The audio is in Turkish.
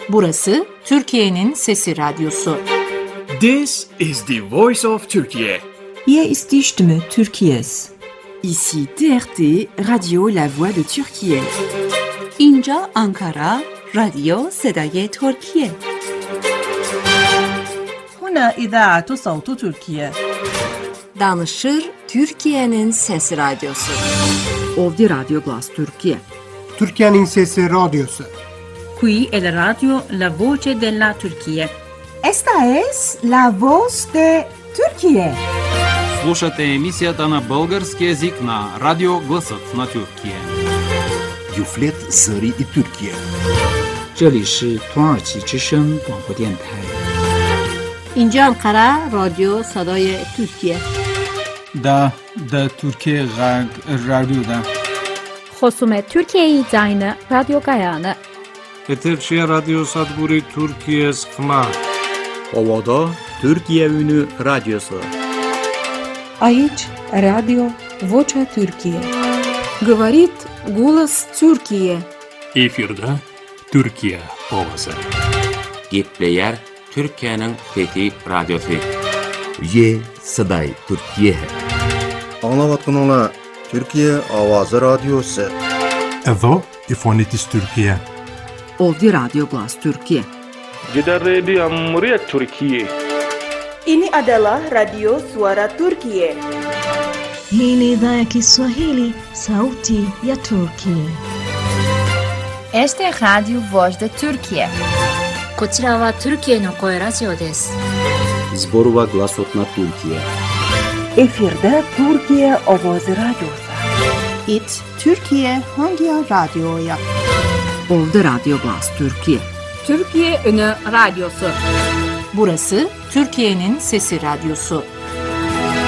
Burası Türkiye'nin Sesi Radyosu. This is the voice of Turkey. Hier ist die Stimme Türkiye's. Ici TRT, Radio La Voix de Türkiye. اینجا آنکارا، رادیو صدای ترکیه. هنا إذاعة صوت تركيا. Danışır Türkiye'nin Sesi Radyosu. Ovdje Radio Glas Türkiye. Türkiye'nin Sesi Radyosu. Qui è la radio La Voce della Turchia. Esta es la voz de Türkiye. Слушате емисията на български език на Радио Гласът на Türkiye. Юфлет Зари и Türkiye. 这里是土耳其之声广播电台。 اینجا انقره رادیو صدای ترکیه. دا Türkiye Radyo'da. خصومت Türkiye Zayne Radyo Gayanı. Eterçiye Radyo Sadburi Türkiye Skma. Ovada Türkiye Ünü Radyosu. Aici Radio Vocea Türkiye. Говорит голос Türkiye. Efirde Türkiye Ovası. Gepleyer Türkiye'nin Fethi Radyosu. Ye Saday Türkiye. Anlavatkunula Türkiye Avazı Radyosu. Evo İfonitis Türkiye. Ovdje Radio Glas Türkiye. Gider Radio Cumhuriyet Türkiye. Ini adalah Radio Suara Turkiye. Hii ni idhaa ya Kiswahili, Sauti ya Turkiye. Este es Radio Voz de Türkiye. こちらはトルキエの声ラジオです。 Zborova Glasot na Türkiye. Efirde Türkiye Avazı Radyosu. İt Türkiye hangi radyoya? Ovdje Radio Glas Türkiye. Türkiye Ünü Radyosu. Burası Türkiye'nin Sesi Radyosu.